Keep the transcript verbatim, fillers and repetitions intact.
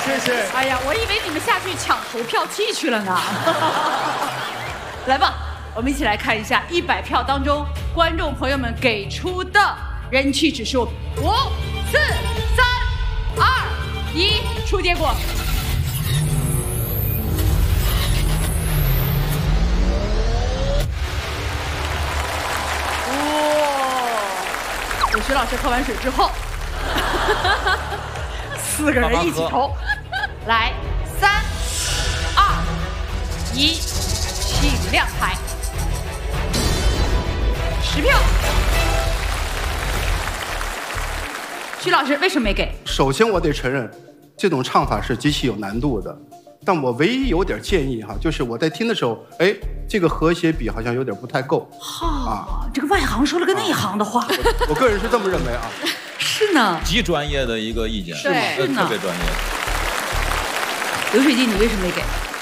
谢谢。 哎呀，我以为你们下去抢投票器去了呢。来吧，我们一起来看一下一百票当中观众朋友们给出的人气指数。五、四、三、二、一，出结果。哇！有徐老师喝完水之后，四个人一起投。来，三、二、一，请亮牌。十票。徐老师为什么没给？ 首先，我得承认，这种唱法是极其有难度的。但我唯一有点建议哈，就是我在听的时候，哎，这个和谐比好像有点不太够。 哈、啊，这个外行说了个内行的话。 我, 我个人是这么认为啊。 是呢。 极专业的一个意见。 是吗？ 特别专业。 刘水晶，你为什么没给？